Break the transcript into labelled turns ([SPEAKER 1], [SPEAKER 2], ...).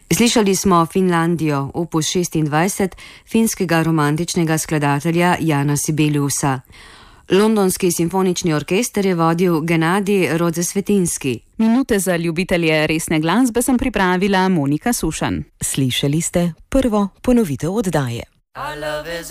[SPEAKER 1] Slišali smo Finlandijo, opus 26, finskega romantičnega skladatelja Jana Sibeliusa. Londonski simfonični orkester je vodil Gennadij Rodzesvetinski.
[SPEAKER 2] Minute za ljubitelje resne glasbe sem pripravila Monika Sušanj.
[SPEAKER 3] Slišali ste prvo ponovitev oddaje.